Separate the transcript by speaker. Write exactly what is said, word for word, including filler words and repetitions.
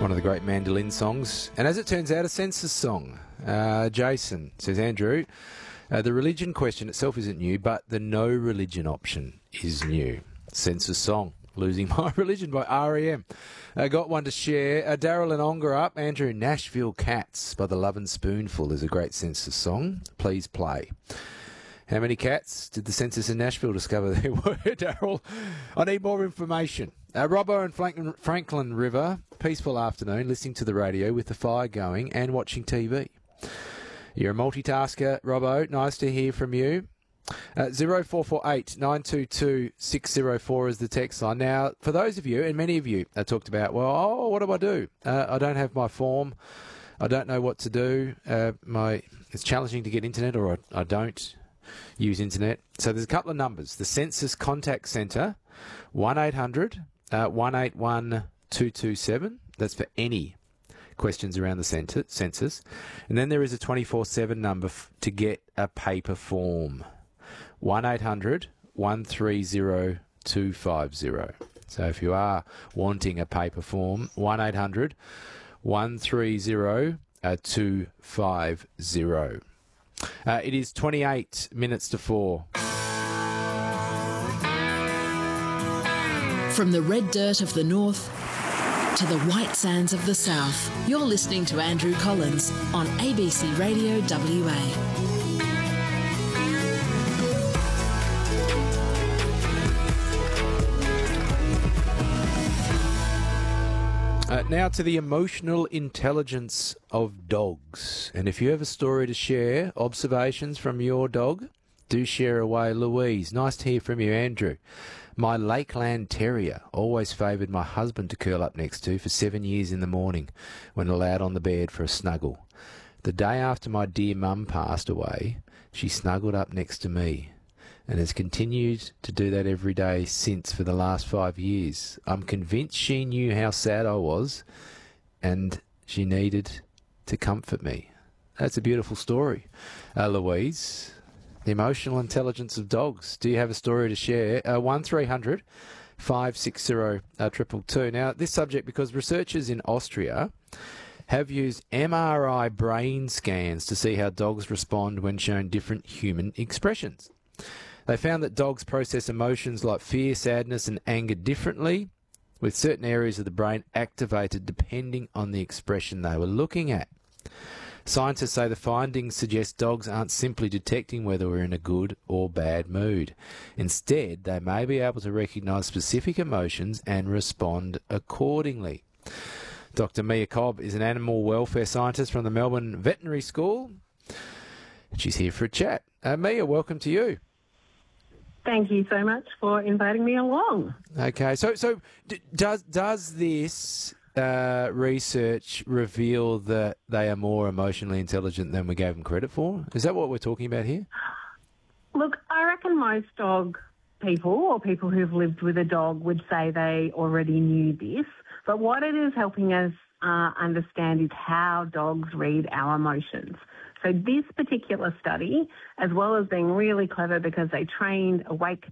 Speaker 1: One of the great mandolin songs, and as it turns out, a census song. Uh, Jason says, Andrew, uh, the religion question itself isn't new, but the no religion option is new. Census song, Losing My Religion by R E M. Uh, got one to share. Uh, Daryl and Onga up. Andrew, Nashville Cats by the Lovin' Spoonful is a great census song. Please play. How many cats did the census in Nashville discover there were, Daryl? I need more information. Uh, Robbo and Franklin, Franklin River, peaceful afternoon, listening to the radio with the fire going and watching T V. You're a multitasker, Robbo. Nice to hear from you. Uh, zero four four eight nine two two six zero four is the text line. Now, for those of you, and many of you uh, talked about, well, oh, what do I do? Uh, I don't have my form. I don't know what to do. Uh, my It's challenging to get internet, or I, I don't use internet. So there's a couple of numbers. The Census Contact Centre, one eight hundred one eight one two two seven. That's for any questions around the census. And then there is a twenty-four seven number f- to get a paper form, one eight hundred one three zero two five zero. So if you are wanting a paper form, one eight hundred one three zero two five zero. Uh, it is twenty-eight minutes to four.
Speaker 2: From the red dirt of the north to the white sands of the south, you're listening to Andrew Collins on A B C Radio W A.
Speaker 1: Uh, now to the emotional intelligence of dogs. And if you have a story to share, observations from your dog, do share away. Louise, nice to hear from you. Andrew, my Lakeland Terrier always favoured my husband to curl up next to for seven years in the morning when allowed on the bed for a snuggle. The day after my dear mum passed away, she snuggled up next to me and has continued to do that every day since for the last five years. I'm convinced she knew how sad I was and she needed to comfort me. That's a beautiful story. Uh, Louise, the emotional intelligence of dogs. Do you have a story to share? Uh, one three hundred five six zero two two two. Now, this subject, because researchers in Austria have used M R I brain scans to see how dogs respond when shown different human expressions. They found that dogs process emotions like fear, sadness and anger differently, with certain areas of the brain activated depending on the expression they were looking at. Scientists say the findings suggest dogs aren't simply detecting whether we're in a good or bad mood. Instead, they may be able to recognise specific emotions and respond accordingly. Doctor Mia Cobb is an animal welfare scientist from the Melbourne Veterinary School. She's here for a chat. Uh, Mia, welcome to you.
Speaker 3: Thank you so much for inviting me along.
Speaker 1: Okay, so so d- does does this uh, research reveal that they are more emotionally intelligent than we gave them credit for? Is that what we're talking about here?
Speaker 3: Look, I reckon most dog people or people who've lived with a dog would say they already knew this. But what it is helping us uh, understand is how dogs read our emotions. So this particular study, as well as being really clever because they trained awake